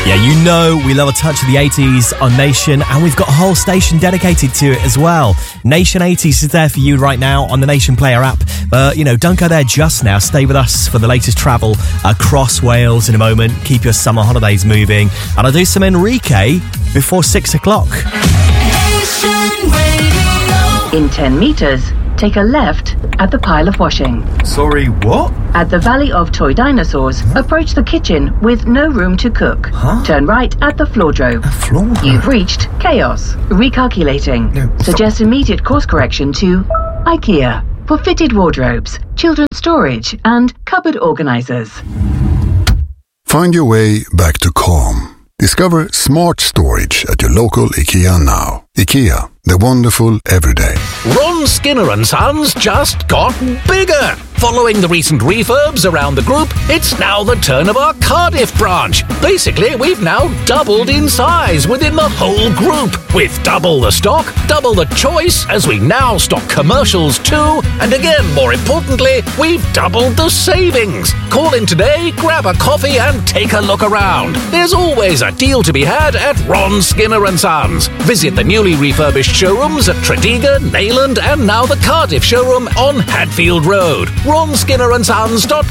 Yeah, you know we love a touch of the 80s on Nation, and we've got a whole station dedicated to it as well. Nation 80s is there for you right now on the Nation Player app. But, don't go there just now. Stay with us for the latest travel across Wales in a moment. Keep your summer holidays moving. And I'll do some Enrique before 6 o'clock. In 10 metres, take a left at the pile of washing. Sorry, what? At the Valley of Toy Dinosaurs, approach the kitchen with no room to cook. Turn right at the Floordrove. You've reached Chaos. Recalculating. Suggest immediate course correction to IKEA for fitted wardrobes, children's storage and cupboard organisers. Find your way back to calm. Discover smart storage at your local IKEA now. IKEA, the wonderful everyday. Ron Skinner and Sons just got bigger. Following the recent refurbs around the group, it's now the turn of our Cardiff branch. Basically, we've now doubled in size within the whole group. With double the stock, double the choice, as we now stock commercials too. And again, more importantly, we've doubled the savings. Call in today, grab a coffee and take a look around. There's always a deal to be had at Ron Skinner and Sons. Visit the newly refurbished showrooms at Tredegar, Neyland and now the Cardiff showroom on Hadfield Road. RonSkinnerandSons.co.uk.